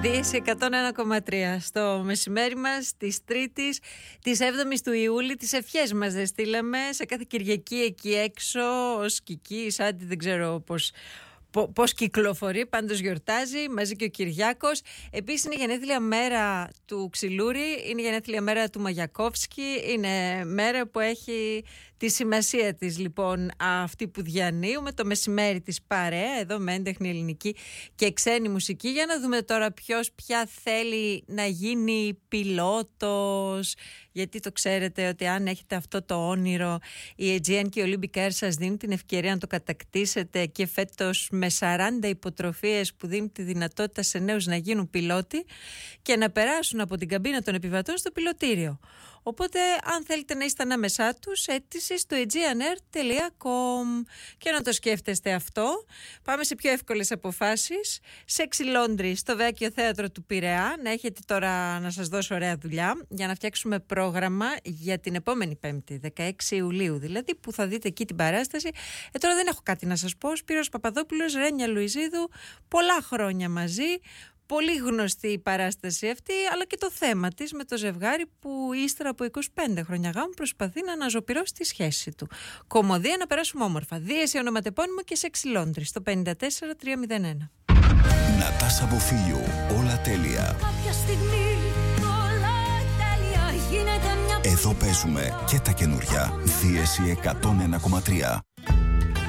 Δύση 101,3 στο μεσημέρι μας της Τρίτης, της 7ης του Ιούλη. Τις ευχές μας δεν στείλαμε σε κάθε Κυριακή εκεί έξω, ως Κική, Σάντι, δεν ξέρω πώς κυκλοφορεί, πάντως γιορτάζει μαζί και ο Κυριάκος. Επίσης είναι η γενέθλια μέρα του Ξυλούρη, είναι η γενέθλια μέρα του Μαγιακόφσκι, είναι μέρα που έχει τη σημασία της λοιπόν αυτή που διανύουμε, το μεσημέρι της παρέα εδώ με έντεχνη ελληνική και ξένη μουσική. Για να δούμε τώρα ποια θέλει να γίνει πιλότος, γιατί το ξέρετε ότι αν έχετε αυτό το όνειρο, η Aegean και η Olympic Air σας δίνουν την ευκαιρία να το κατακτήσετε και φέτος με 40 υποτροφίες που δίνουν τη δυνατότητα σε νέους να γίνουν πιλότοι και να περάσουν από την καμπίνα των επιβατών στο πιλωτήριο. Οπότε αν θέλετε να είστε ανάμεσά τους, αίτηση στο aegeanair.com. Και να το σκέφτεστε αυτό, πάμε σε πιο εύκολες αποφάσεις. Σεξι Λόντρι στο Βέακιο Θέατρο του Πειραιά. Να έχετε τώρα να σας δώσω ωραία δουλειά για να φτιάξουμε πρόγραμμα για την επόμενη Πέμπτη, 16 Ιουλίου δηλαδή, που θα δείτε εκεί την παράσταση. Τώρα δεν έχω κάτι να σας πω. Σπύρος Παπαδόπουλος, Ρένια Λουιζίδου, πολλά χρόνια μαζί. Πολύ γνωστή η παράσταση αυτή, αλλά και το θέμα της με το ζευγάρι που ύστερα από 25 χρόνια γάμου προσπαθεί να αναζωπυρώσει τη σχέση του. Κωμωδία να περάσουμε όμορφα. Δίεση ονοματεπώνυμο και Σεξι Λόντρι στο 54301. Νατάσα Βοφίλιου, όλα τέλεια. Κάποια στιγμή όλα τέλεια γίνεται μια... Εδώ παίζουμε και τα καινούρια. Δίεση 101,3.